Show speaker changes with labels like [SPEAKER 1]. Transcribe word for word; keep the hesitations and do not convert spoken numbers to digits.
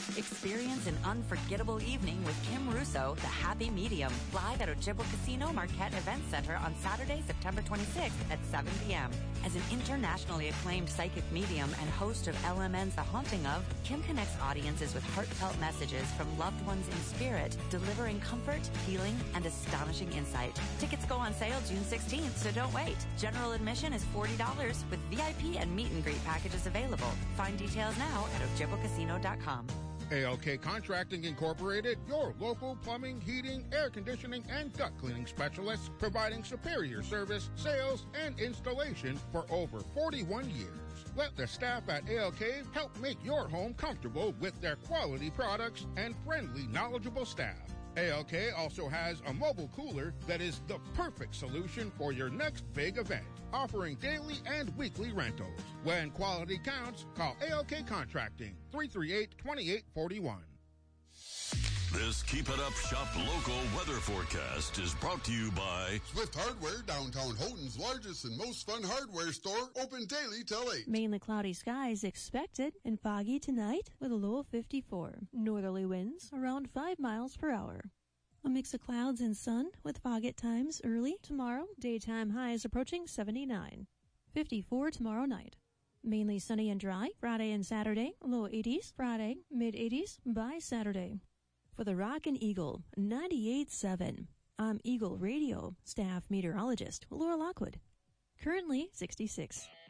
[SPEAKER 1] Experience an unforgettable evening with Kim Russo, The Happy Medium, live at Ojibwa Casino Marquette Event Center on Saturday, September twenty-sixth at seven p.m. As an internationally acclaimed psychic medium and host of L M N's The Haunting Of, Kim connects audiences with heartfelt messages from loved ones in spirit, delivering comfort, healing, and astonishing insight. Tickets go on sale June sixteenth, so don't wait. General admission is forty dollars with V I P and meet and greet packages available. Find details now at ojibwa casino dot com.
[SPEAKER 2] A L K Contracting Incorporated, your local plumbing, heating, air conditioning, and duct cleaning specialists, providing superior service, sales, and installation for over forty-one years. Let the staff at A L K help make your home comfortable with their quality products and friendly, knowledgeable staff. A L K also has a mobile cooler that is the perfect solution for your next big event, offering daily and weekly rentals. When quality counts, call A L K Contracting, three three eight, two eight four one.
[SPEAKER 3] This Keep It Up Shop local weather forecast is brought to you by
[SPEAKER 4] Swift Hardware, downtown Houghton's largest and most fun hardware store, open daily till eight.
[SPEAKER 5] Mainly cloudy skies expected and foggy tonight with a low of fifty-four. Northerly winds around five miles per hour. A mix of clouds and sun with fog at times early tomorrow. Daytime highs approaching seventy-nine. fifty-four tomorrow night. Mainly sunny and dry Friday and Saturday. Low eighties Friday, mid eighties by Saturday. For the Rockin' Eagle ninety-eight point seven, I'm Eagle Radio staff meteorologist Laura Lockwood. Currently sixty-six.